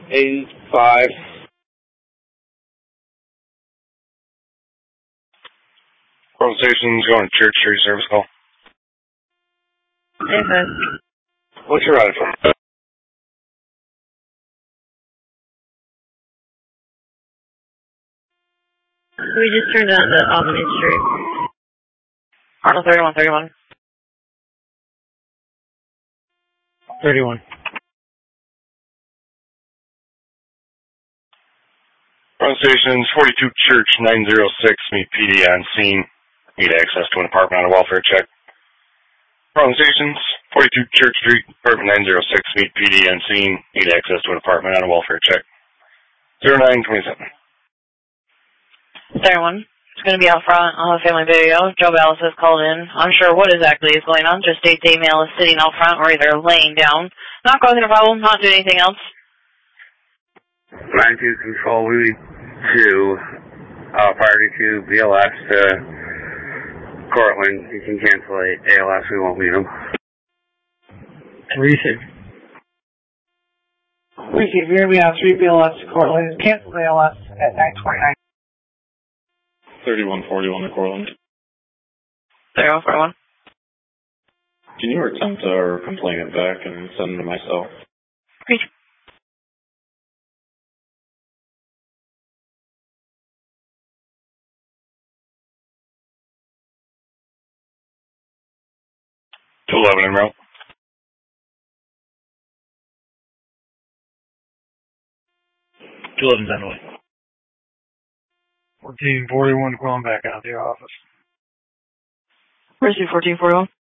85. Portland Station's going to Church Street service call. Okay. What's your ride from? We just turned on to Albany Street. 31. 31. Portland Station's 42 Church 906. Meet PD on scene. Need access to an apartment on a welfare check. Portland Station's 42 Church Street, apartment 906. Meet PD on scene. Need access to an apartment on a welfare check. 0927. 31. It's going to be out front on the family video. Joe Ballas has called in. Unsure what exactly is going on. Just states A-mail is sitting out front or either laying down. Not causing a problem, not doing anything else. 9-2 control, we 2. Priority to BLS to Cortland. You can cancel ALS, we won't meet them. Receive. You're going to be on 3 BLS to Cortland. Cancel ALS at 929. 3141 to Cortland. 041. Can you attempt or complain it back and send it to myself? Great. To 11 in row. 11's on the way. 1441 calling back out of the office. Where's 1441?